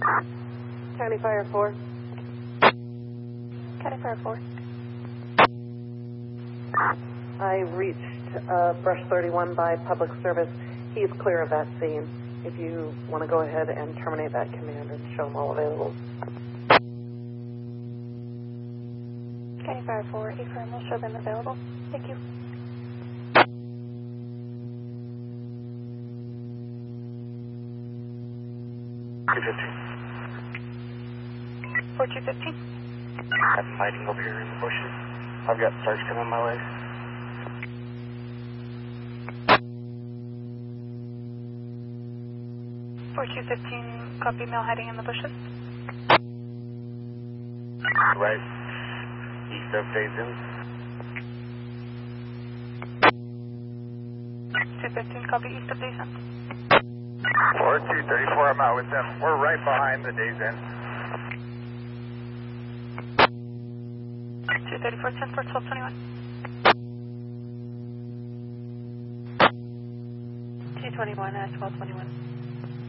County Fire 4. County Fire 4. I reached Brush 31 by public service. He's clear of that scene. If you want to go ahead and terminate that command and show them all available. County Fire 4, affirm, we'll show them available. Thank you. For 215. I'm fighting over here in the bushes. I've got Sarge coming my way. For 215, copy, male hiding in the bushes. Right east of Dazen. 215, copy, east of Dazen. 4234, I'm out with them. We're right behind the Dazen. 234, 10 for 1221. 221 at 1221.